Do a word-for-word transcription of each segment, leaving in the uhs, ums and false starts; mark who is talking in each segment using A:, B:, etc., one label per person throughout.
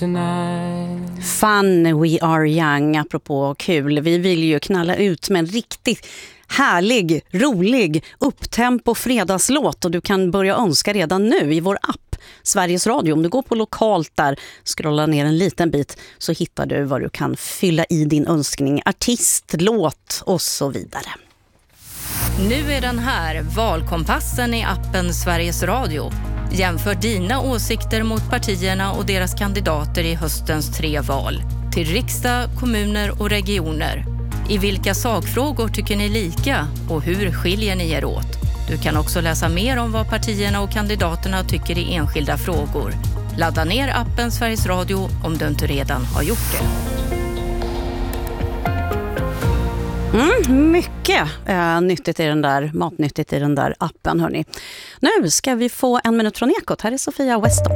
A: Fun We Are Young, apropå kul. Vi vill ju knalla ut med en riktigt härlig, rolig, upptempo fredagslåt, och du kan börja önska redan nu i vår app Sveriges Radio. Om du går på lokalt där, scrollar ner en liten bit, så hittar du vad du kan fylla i din önskning, artist, låt och så vidare.
B: Nu är den här, valkompassen i appen Sveriges Radio. Jämför dina åsikter mot partierna och deras kandidater i höstens tre val. Till riksdag, kommuner och regioner. I vilka sakfrågor tycker ni lika och hur skiljer ni er åt? Du kan också läsa mer om vad partierna och kandidaterna tycker i enskilda frågor. Ladda ner appen Sveriges Radio om du inte redan har gjort det.
A: Mm, mycket eh, nyttigt i den där, matnyttigt i den där appen, hörni. Nu ska vi få en minut från Ekot. Här är Sofia Weston.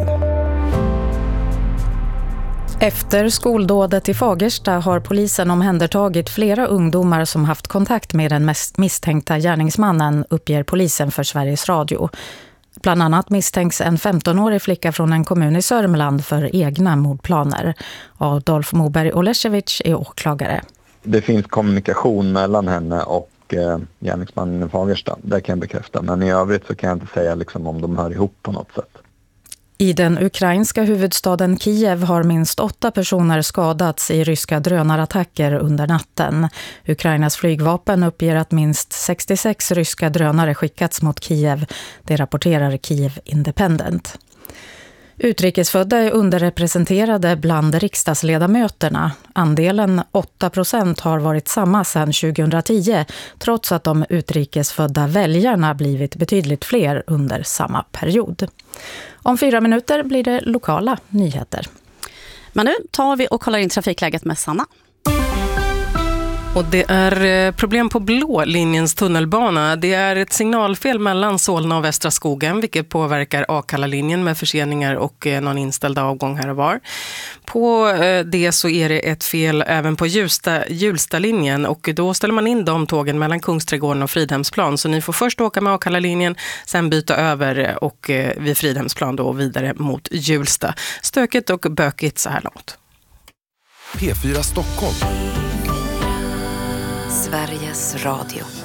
C: Efter skoldådet i Fagersta har polisen omhändertagit flera ungdomar som haft kontakt med den mest misstänkta gärningsmannen, uppger polisen för Sveriges Radio. Bland annat misstänks en femtonårig flicka från en kommun i Sörmland för egna mordplaner. Adolf Moberg Oleszewicz är åklagare.
D: Det finns kommunikation mellan henne och eh, gärningsmannen i Fagersta, det kan jag bekräfta. Men i övrigt så kan jag inte säga liksom, om de hör ihop på något sätt.
C: I den ukrainska huvudstaden Kiev har minst åtta personer skadats i ryska drönarattacker under natten. Ukrainas flygvapen uppger att minst sextiosex ryska drönare skickats mot Kiev. Det rapporterar Kiev Independent. Utrikesfödda är underrepresenterade bland riksdagsledamöterna. Andelen åtta procent har varit samma sedan tjugohundratio, trots att de utrikesfödda väljarna blivit betydligt fler under samma period. Om fyra minuter blir det lokala nyheter.
A: Men nu tar vi och kollar in trafikläget med Sanna.
E: Och det är problem på blå linjens tunnelbana. Det är ett signalfel mellan Solna och Västra skogen, vilket påverkar Akalla-linjen med förseningar och någon inställd avgång här och var. På det så är det ett fel även på Hjulsta, Hjulsta-linjen, och då ställer man in de tågen mellan Kungsträdgården och Fridhemsplan. Så ni får först åka med Akalla-linjen, sen byta över och vid Fridhemsplan då vidare mot Hjulsta. Stökigt och bökigt så här långt.
F: P fyra Stockholm.
B: Sveriges Radio.